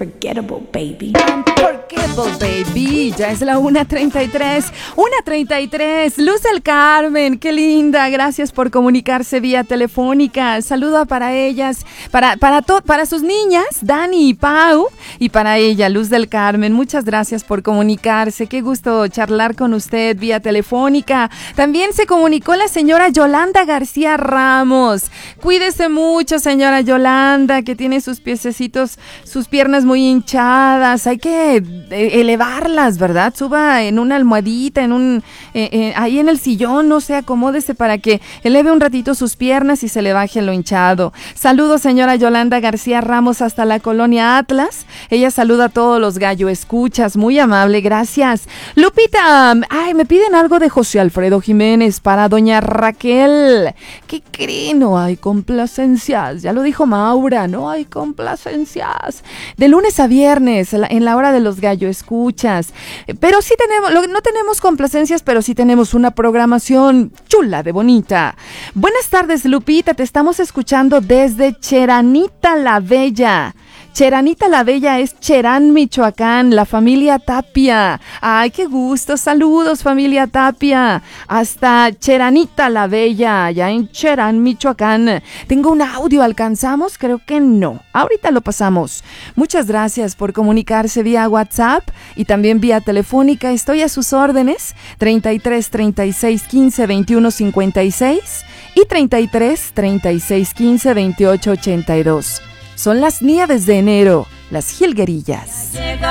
unforgettable, baby. Unforgettable, baby. Ya es la 1:33. 1:33. Luz del Carmen, qué linda. Gracias por comunicarse vía telefónica. Saludo para ellas, para sus niñas, Dani y Pau, y para ella, Luz del Carmen. Muchas gracias por comunicarse. Qué gusto charlar con usted vía telefónica. También se comunicó la señora Yolanda García Ramos. Cuídese mucho, señora Yolanda, que tiene sus piececitos, sus piernas muy hinchadas. Hay que elevarlas, ¿verdad? Suba en una almohadita, ahí en el sillón, no sé, acomódese para que eleve un ratito sus piernas y se le baje lo hinchado. Saludos, señora Yolanda García Ramos, hasta la colonia Atlas. Ella saluda a todos los gallo escuchas, muy amable, gracias. Lupita, me piden algo de José Alfredo Jiménez para doña Raquel. ¿Qué cree? No hay complacencias, ya lo dijo Maura, no hay complacencias. De lunes a viernes, en la hora de los gallo escuchas. Pero sí no tenemos complacencias, pero sí tenemos una programación chula de bonita. Buenas tardes, Lupita, te estamos escuchando desde Cheranita la Bella. Cheranita la Bella es Cherán, Michoacán, la familia Tapia. Ay, qué gusto, saludos familia Tapia, hasta Cheranita la Bella, allá en Cherán, Michoacán. Tengo un audio, ¿alcanzamos? Creo que no, ahorita lo pasamos. Muchas gracias por comunicarse vía WhatsApp y también vía telefónica. Estoy a sus órdenes, 33 36 15 21 56 y 33 36 15 28 82. Son las nieves de enero, las jilguerillas.